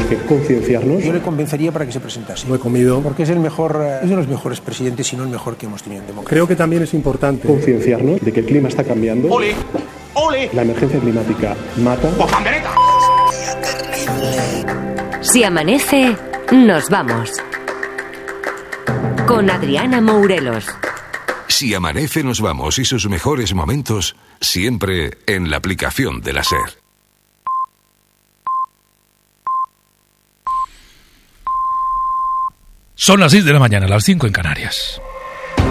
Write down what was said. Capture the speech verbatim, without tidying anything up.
que concienciarnos. Yo le convencería para que se presentase. Lo he comido. Porque es el mejor, es de los mejores presidentes, si no el mejor que hemos tenido en democracia. Creo que también es importante concienciarnos de que el clima está cambiando. ¡Ole! ¡Ole! La emergencia climática mata. Si amanece, nos vamos. Con Adriana Mourelos. Si amanece, nos vamos, y sus mejores momentos siempre en la aplicación de la SER. Son las seis de la mañana, las cinco en Canarias.